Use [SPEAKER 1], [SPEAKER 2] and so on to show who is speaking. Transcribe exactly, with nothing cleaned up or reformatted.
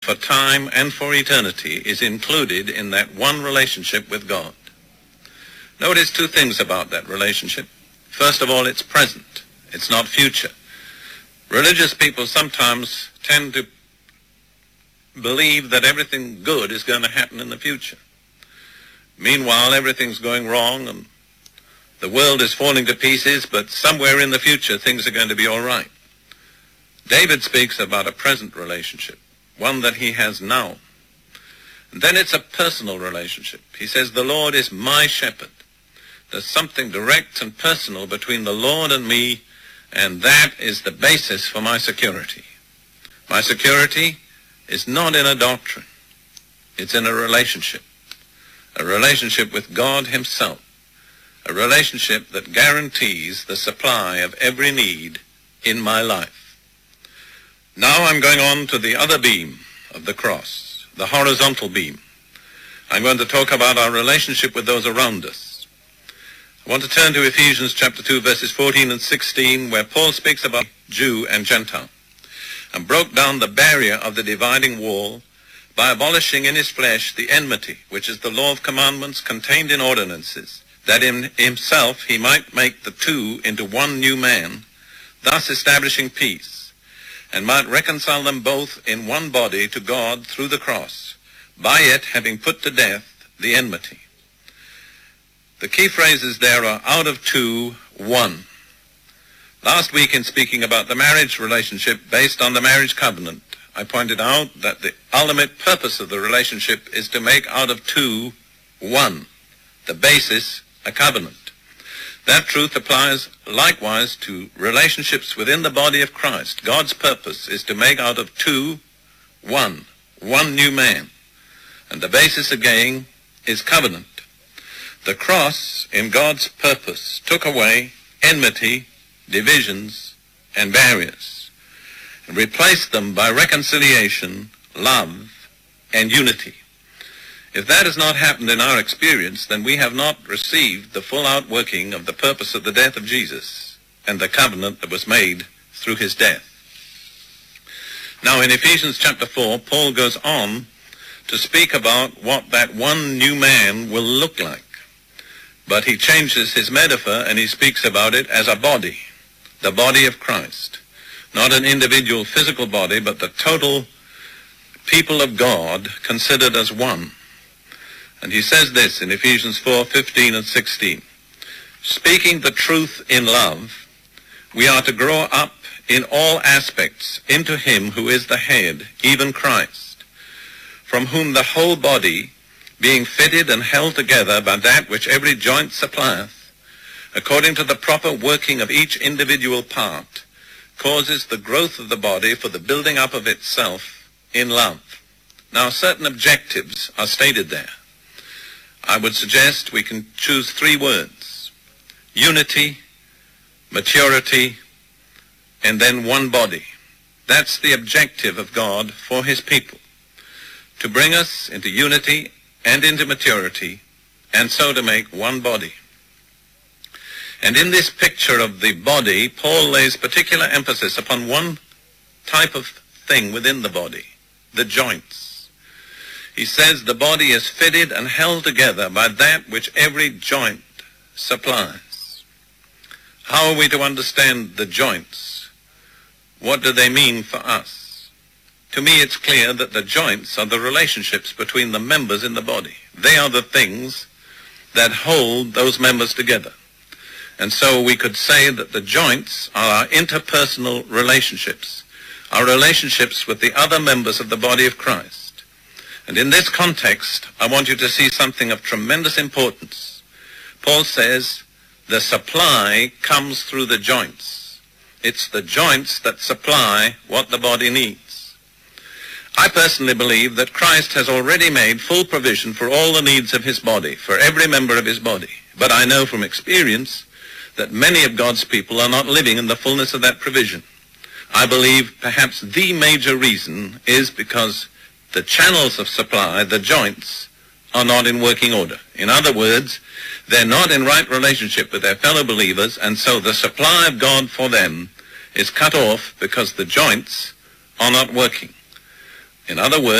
[SPEAKER 1] for time and for eternity is included in that one relationship with God. Notice two things about that relationship. First of all, it's present. It's not future. Religious people sometimes tend to believe that everything good is going to happen in the future. Meanwhile, everything's going wrong and the world is falling to pieces, but somewhere in the future things are going to be all right. David speaks about a present relationship, one that he has now. And then it's a personal relationship. He says, the Lord is my shepherd. There's something direct and personal between the Lord and me, and that is the basis for my security. My security is not in a doctrine. It's in a relationship. A relationship with God himself. A relationship that guarantees the supply of every need in my life. Now I'm going on to the other beam of the cross, the horizontal beam. I'm going to talk about our relationship with those around us. I want to turn to Ephesians chapter two, verses fourteen and sixteen, where Paul speaks about Jew and Gentile, and broke down the barrier of the dividing wall by abolishing in his flesh the enmity, which is the law of commandments contained in ordinances, that in himself he might make the two into one new man, thus establishing peace, and might reconcile them both in one body to God through the cross, by it having put to death the enmity. The key phrases there are out of two, one. Last week, in speaking about the marriage relationship based on the marriage covenant, I pointed out that the ultimate purpose of the relationship is to make out of two, one. The basis, a covenant. That truth applies likewise to relationships within the body of Christ. God's purpose is to make out of two, one. One new man. And the basis again is covenant. The cross, in God's purpose, took away enmity, divisions, and barriers, and replaced them by reconciliation, love, and unity. If that has not happened in our experience, then we have not received the full outworking of the purpose of the death of Jesus and the covenant that was made through his death. Now, in Ephesians chapter four, Paul goes on to speak about what that one new man will look like. But he changes his metaphor and he speaks about it as a body, the body of Christ. Not an individual physical body, but the total people of God considered as one. And he says this in Ephesians four, fifteen and sixteen. Speaking the truth in love, we are to grow up in all aspects into him who is the head, even Christ, from whom the whole body, being fitted and held together by that which every joint supplieth, according to the proper working of each individual part, causes the growth of the body for the building up of itself in love. Now, certain objectives are stated there. I would suggest we can choose three words: unity, maturity, and then one body. That's the objective of God for his people, to bring us into unity and into maturity, and so to make one body. And in this picture of the body, Paul lays particular emphasis upon one type of thing within the body, the joints. He says the body is fitted and held together by that which every joint supplies. How are we to understand the joints? What do they mean for us? To me, it's clear that the joints are the relationships between the members in the body. They are the things that hold those members together. And so we could say that the joints are our interpersonal relationships, our relationships with the other members of the body of Christ. And in this context, I want you to see something of tremendous importance. Paul says the supply comes through the joints. It's the joints that supply what the body needs. I personally believe that Christ has already made full provision for all the needs of his body, for every member of his body. But I know from experience that many of God's people are not living in the fullness of that provision. I believe perhaps the major reason is because the channels of supply, the joints, are not in working order. In other words, they're not in right relationship with their fellow believers, and so the supply of God for them is cut off because the joints are not working. In other words,